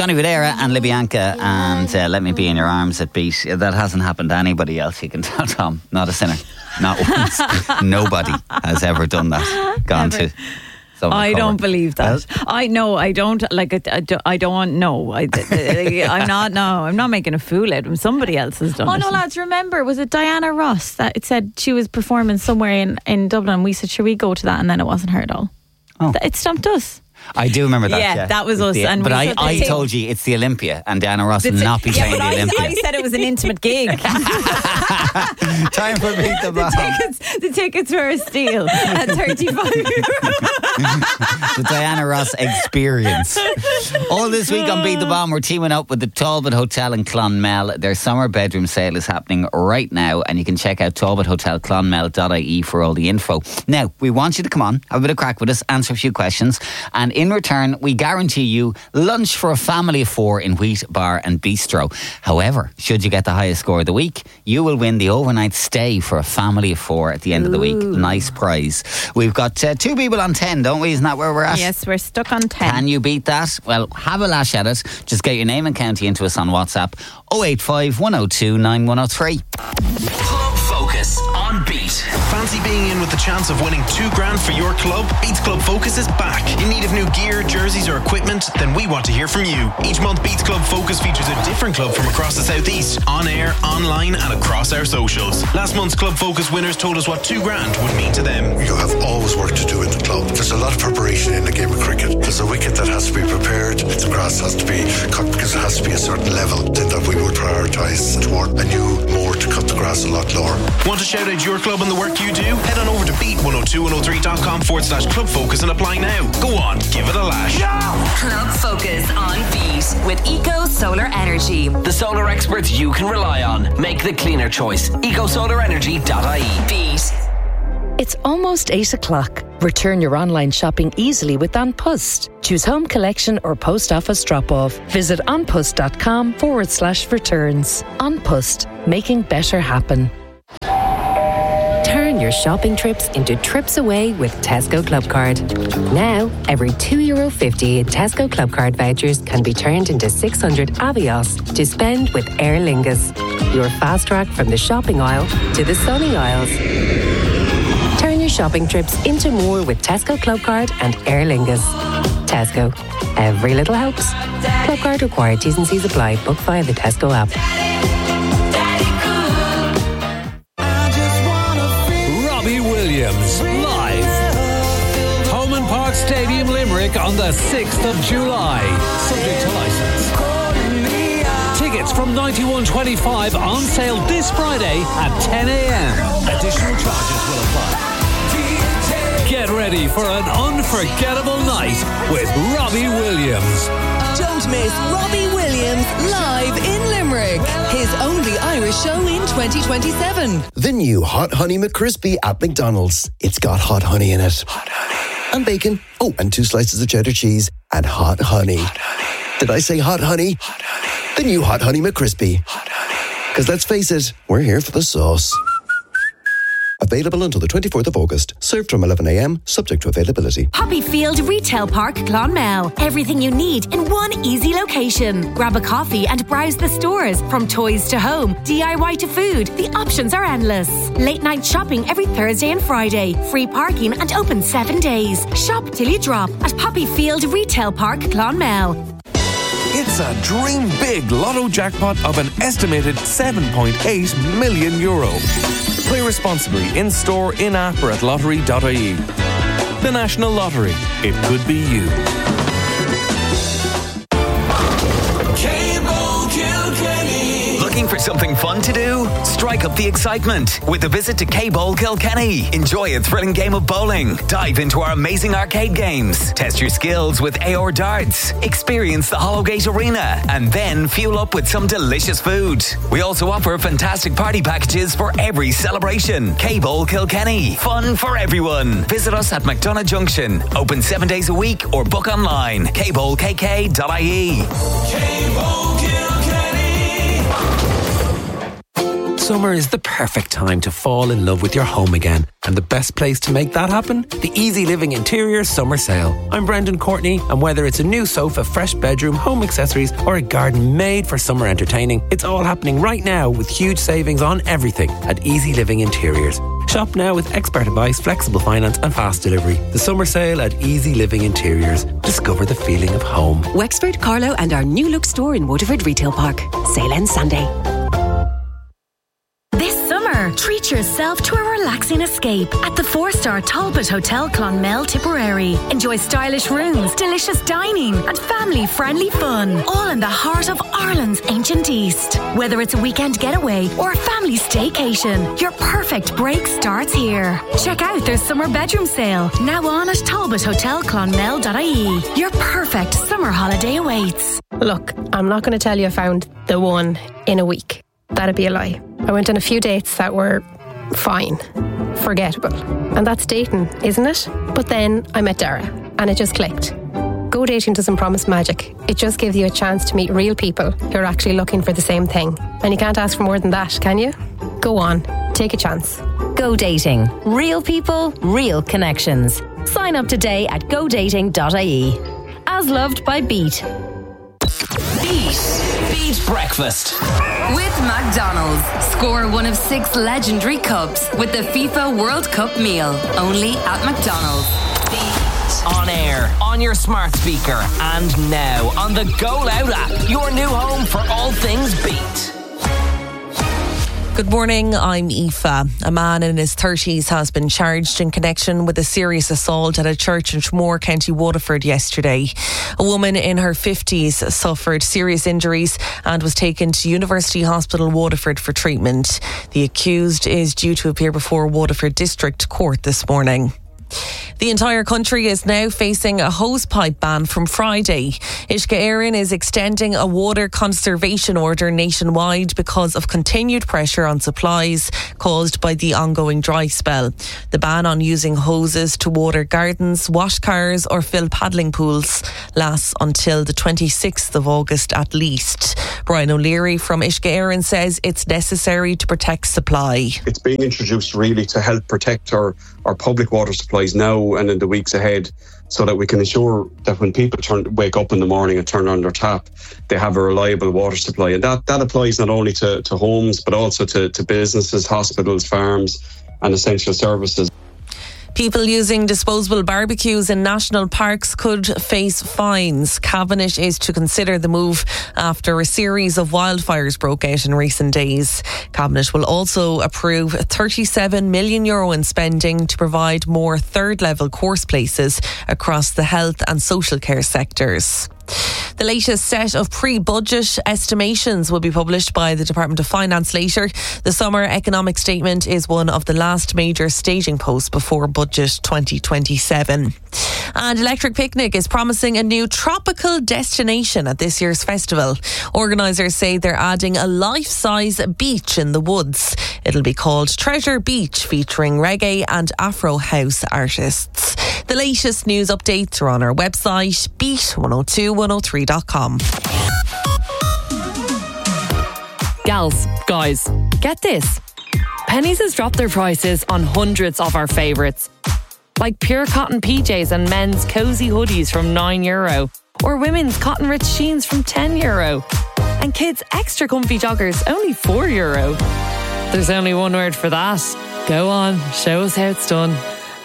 Johnny Videra and Libyanka and Let Me Be in Your Arms at Beat. That hasn't happened to anybody else, you can tell, Tom. Not a sinner. Not once. Nobody has ever done that. Gone to. I don't believe that. I don't know. I'm not making a fool out of him. Somebody else has done it. Oh no, lads, remember, was it Diana Ross that it said she was performing somewhere in Dublin? We said, should we go to that? And then it wasn't her at all. Oh. It stumped us. I do remember that. Yeah, that was us. But I told you it's the Olympia, and Diana Ross will not be playing the Olympia. I said it was an intimate gig. Time for Beat the Bomb. The tickets were a steal at 35 The Diana Ross experience. All this week on Beat the Bomb, we're teaming up with the Talbot Hotel in Clonmel. Their summer bedroom sale is happening right now, and you can check out talbothotelclonmel.ie for all the info. Now, we want you to come on, have a bit of crack with us, answer a few questions, and in return, we guarantee you lunch for a family of 4 in Wheat Bar and Bistro. However, should you get the highest score of the week, you will win the overnight stay for a family of 4 at the end of the week. Nice prize. We've got 2 people on 10, don't we? Isn't that where we're at? Yes, we're stuck on 10. Can you beat that? Well, have a lash at it. Just get your name and county into us on WhatsApp 085 102 9103. Club Focus on Beat. Fancy being in with the chance of winning $2,000 for your club? Beats Club Focus is back. In need of new gear, jerseys or equipment? Then we want to hear from you. Each month Beats Club Focus features a different club from across the southeast, on air, online and across our socials. Last month's Club Focus winners told us what $2,000 would mean to them. You have always work to do in the club. There's a lot of preparation in the game of cricket. There's a wicket that has to be prepared. The grass has to be cut because it has to be a certain level. Then that we would prioritise toward a new moor to cut the grass a lot lower. Want to shout out your club and the work you do? Head on over to beat102103.com/Club Focus and apply now. Go on, give it a lash. Club Focus on Beat with Eco Solar Energy. The solar experts you can rely on. Make the cleaner choice. EcoSolarEnergy.ie. Beat. It's almost 8 o'clock. Return your online shopping easily with An Post. Choose home collection or post office drop-off. Visit anpost.com/returns. An Post, making better happen. Turn your shopping trips into trips away with Tesco Clubcard. Now, every €2.50 in Tesco Clubcard vouchers can be turned into 600 Avios to spend with Aer Lingus. Your fast track from the shopping aisle to the sunny aisles. Turn your shopping trips into more with Tesco Clubcard and Aer Lingus. Tesco. Every little helps. Clubcard required. T's and C's apply. Book via the Tesco app. Robbie Williams, live. Holman Park Stadium, Limerick on the 6th of July. Subject to licence. Tickets from $91.25 on sale this Friday at 10 a.m. Additional charges will apply. Get ready for an unforgettable night with Robbie Williams. Don't miss Robbie Williams live in Limerick. His only Irish show in 2027. The new Hot Honey McCrispy at McDonald's. It's got hot honey in it. Hot honey. And bacon. Oh, and 2 slices of cheddar cheese. And hot honey. Hot honey. Did I say hot honey? Hot honey. The new Hot Honey McCrispy. Hot honey. Because let's face it, we're here for the sauce. Available until the 24th of August. Served from 11 a.m, subject to availability. Poppyfield Retail Park, Clonmel. Everything you need in one easy location. Grab a coffee and browse the stores. From toys to home, DIY to food. The options are endless. Late night shopping every Thursday and Friday. Free parking and open 7 days. Shop till you drop at Poppyfield Retail Park, Clonmel. It's a dream big lotto jackpot of an estimated €7.8 million. Play responsibly in store, in app or at lottery.ie. The National Lottery. It could be you. Looking for something fun to do? Strike up the excitement with a visit to K-Bowl Kilkenny. Enjoy a thrilling game of bowling. Dive into our amazing arcade games. Test your skills with AR darts. Experience the Hollowgate Arena. And then fuel up with some delicious food. We also offer fantastic party packages for every celebration. K-Bowl Kilkenny. Fun for everyone. Visit us at McDonagh Junction. Open 7 days a week or book online. kbowlkk.ie. K-Bowl Kilkenny. Summer is the perfect time to fall in love with your home again. And the best place to make that happen? The Easy Living Interiors Summer Sale. I'm Brendan Courtney, and whether it's a new sofa, fresh bedroom, home accessories, or a garden made for summer entertaining, it's all happening right now with huge savings on everything at Easy Living Interiors. Shop now with expert advice, flexible finance and fast delivery. The summer sale at Easy Living Interiors. Discover the feeling of home. Wexford, Carlow and our new look store in Waterford Retail Park. Sale ends Sunday. This summer, treat yourself to a relaxing escape at the 4-star Talbot Hotel Clonmel, Tipperary. Enjoy stylish rooms, delicious dining and family-friendly fun, all in the heart of Ireland's ancient East. Whether it's a weekend getaway or a family staycation, your perfect break starts here. Check out their summer bedroom sale, now on at talbothotelclonmel.ie. Your perfect summer holiday awaits. Look, I'm not going to tell you I found the one in a week. That'd be a lie. I went on a few dates that were fine, forgettable. And that's dating, isn't it? But then I met Dara and it just clicked. Go dating doesn't promise magic. It just gives you a chance to meet real people who are actually looking for the same thing. And you can't ask for more than that, can you? Go on, take a chance. Go dating. Real people, real connections. Sign up today at godating.ie. As loved by Beat. Beat Breakfast. With McDonald's. Score one of 6 legendary cups with the FIFA World Cup meal. Only at McDonald's. On air, on your smart speaker, and now on the Go Loud app. Your new home for all things Beat. Good morning, I'm Aoife. A man in his 30s has been charged in connection with a serious assault at a church in Tramore, County Waterford yesterday. A woman in her 50s suffered serious injuries and was taken to University Hospital Waterford for treatment. The accused is due to appear before Waterford District Court this morning. The entire country is now facing a hosepipe ban from Friday. Uisce Éireann is extending a water conservation order nationwide because of continued pressure on supplies caused by the ongoing dry spell. The ban on using hoses to water gardens, wash cars or fill paddling pools lasts until the 26th of August at least. Brian O'Leary from Uisce Éireann says it's necessary to protect supply. It's being introduced really to help protect our public water supplies now and in the weeks ahead, so that we can ensure that when people wake up in the morning and turn on their tap, they have a reliable water supply. And that applies not only to homes, but also to businesses, hospitals, farms and essential services. People using disposable barbecues in national parks could face fines. Cabinet is to consider the move after a series of wildfires broke out in recent days. Cabinet will also approve €37 million in spending to provide more third-level course places across the health and social care sectors. The latest set of pre-budget estimations will be published by the Department of Finance later. The summer economic statement is one of the last major staging posts before Budget 2027. And Electric Picnic is promising a new tropical destination at this year's festival. Organisers say they're adding a life-size beach in the woods. It'll be called Treasure Beach, featuring reggae and Afro house artists. The latest news updates are on our website, beat102103.com. Gals, guys, get this. Penneys has dropped their prices on hundreds of our favourites. Like pure cotton PJs and men's cosy hoodies from €9, or women's cotton rich jeans from €10, and kids' extra comfy joggers only €4. There's only one word for that. Go on, show us how it's done.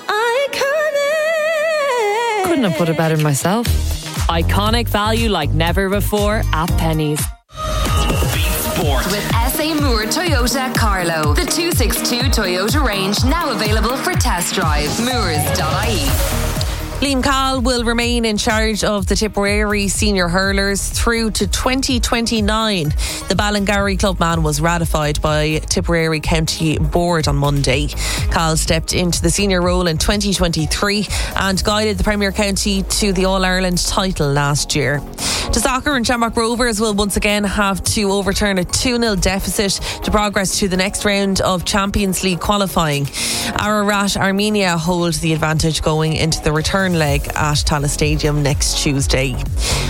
Iconic! Couldn't have put it better myself. Iconic value like never before at Penneys. Sport. With SA Moore Toyota Carlow. The 262 Toyota range now available for test drive. Moores.ie. Liam Cahill will remain in charge of the Tipperary senior hurlers through to 2029. The Ballingarry clubman was ratified by Tipperary County Board on Monday. Cahill stepped into the senior role in 2023 and guided the Premier County to the All-Ireland title last year. To soccer, and Shamrock Rovers will once again have to overturn a 2-0 deficit to progress to the next round of Champions League qualifying. Ararat Armenia hold the advantage going into the return leg at Tallaght Stadium next Tuesday.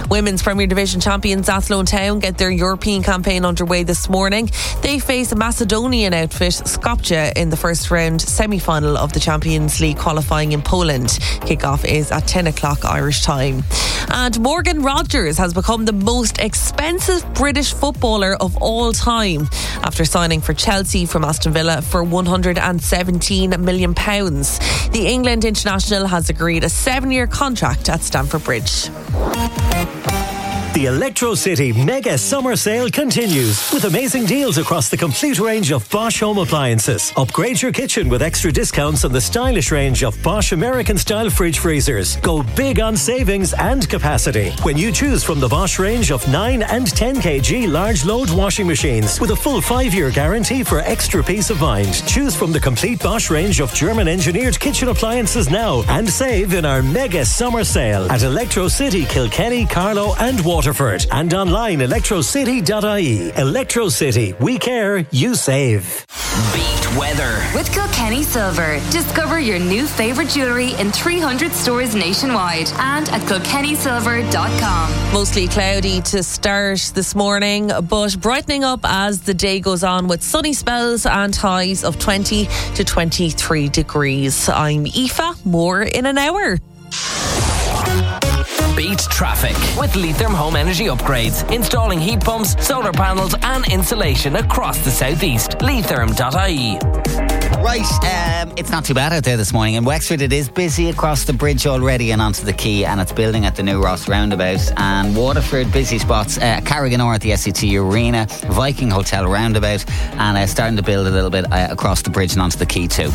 Women's Premier Division champions Athlone Town get their European campaign underway this morning. They face a Macedonian outfit, Skopje, in the first round semi-final of the Champions League qualifying in Poland. Kick-off is at 10 o'clock Irish time. And Morgan Rogers has become the most expensive British footballer of all time after signing for Chelsea from Aston Villa for £117 million. The England international has agreed a 7-year contract at Stamford Bridge. The Electro City Mega Summer Sale continues with amazing deals across the complete range of Bosch home appliances. Upgrade your kitchen with extra discounts on the stylish range of Bosch American-style fridge freezers. Go big on savings and capacity when you choose from the Bosch range of 9 and 10 kg large load washing machines with a full 5-year guarantee for extra peace of mind. Choose from the complete Bosch range of German-engineered kitchen appliances now and save in our Mega Summer Sale at Electro City, Kilkenny, Carlow and Waterford, and online electrocity.ie. Electro City, we care, you save. Beat weather with Kilkenny Silver. Discover your new favourite jewellery in 300 stores nationwide and at kilkennysilver.com. Mostly cloudy to start this morning, but brightening up as the day goes on with sunny spells and highs of 20 to 23 degrees. I'm Aoife, more in an hour. Beat traffic with Leitrim Home Energy Upgrades. Installing heat pumps, solar panels and insulation across the southeast. Leitrim.ie. Right, it's not too bad out there this morning. In Wexford, it is busy across the bridge already and onto the quay, and it's building at the new Ross roundabout. And Waterford, busy spots, Carriganore at the SCT Arena, Viking Hotel roundabout, and starting to build a little bit across the bridge and onto the quay too.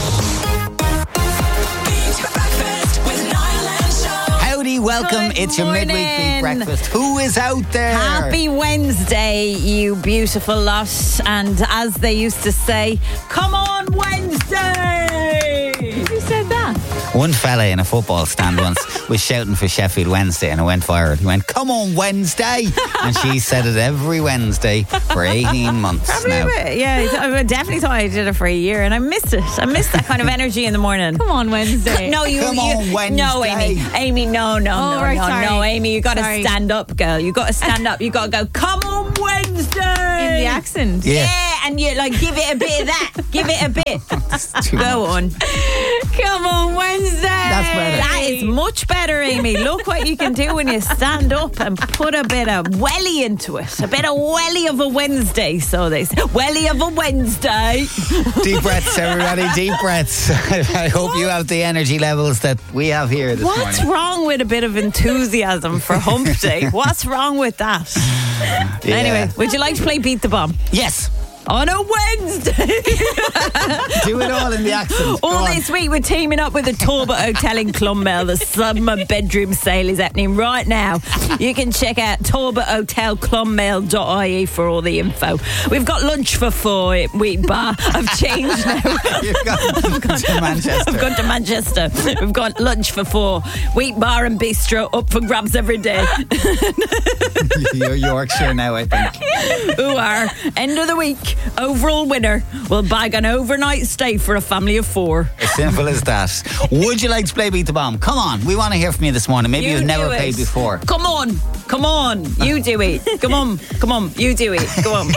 Welcome, it's your midweek Beat Breakfast. Who is out there? Happy Wednesday, you beautiful lot. And as they used to say, come on Wednesday! Who said that? One fella in a football stand once was shouting for Sheffield Wednesday and it went viral. He went, come on Wednesday! And she said it every Wednesday for 18 months now. Yeah, I definitely thought I did it for a year and I missed it. I missed that kind of energy in the morning. Come on Wednesday. Come on Wednesday. No, Amy, no, Amy, you got to stand up, girl. You got to stand up. You got to go, come on Wednesday! In the accent. Yeah, and you like give it a bit of that. Give it a bit. Go on. Come on Wednesday. That's better. That is much better, Amy. Look what you can do when you stand up and put a bit of welly into it. A bit of welly of a Wednesday, so they say. Welly of a Wednesday. Deep breaths, everybody. Deep breaths. I hope you have the energy levels that we have here this morning. What's wrong with a bit of enthusiasm for Hump Day? What's wrong with that? Yeah. Anyway, would you like to play Beat the Bomb? Yes. On a Wednesday. Do it all in the accent. All this week we're teaming up with the Talbot Hotel in Clonmel. The summer bedroom sale is happening right now. You can check out talbothotelclonmel.ie for all the info. We've got lunch for 4 Wheat Bar. I've changed now. I've gone to Manchester. I've gone to Manchester. We've got lunch for 4 Wheat Bar and Bistro up for grabs every day. You're Yorkshire now, I think. Who are end of the week overall winner will bag an overnight stay for a family of 4. As simple as that. Would you like to play Beat the Bomb? Come on, we want to hear from you this morning. Maybe you've never played before. Come on, you do it. Come on, you do it. Come on.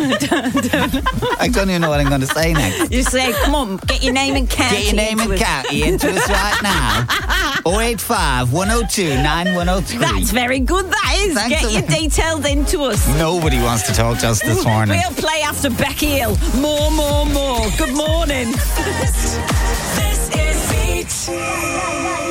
I don't even know what I'm going to say next. You say, come on, get your name and cat. Get your name and cat into us right now. 085 102 9103. That's very good, that is. Thanks. Get your details into us. Nobody wants to talk to us this morning. We'll play after Becky Hill. More. Good morning. This is Beat.